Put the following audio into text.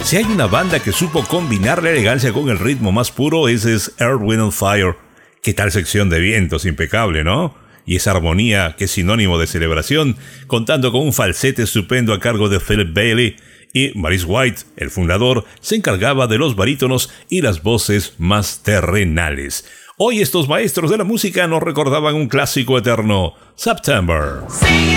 Si hay una banda que supo combinar la elegancia con el ritmo más puro, ese es Earth, Wind and Fire. ¿Qué tal sección de vientos? Impecable, ¿no? Y esa armonía que es sinónimo de celebración, contando con un falsete estupendo a cargo de Philip Bailey, y Maurice White, el fundador, se encargaba de los barítonos y las voces más terrenales. Hoy estos maestros de la música nos recordaban un clásico eterno, September. Sí.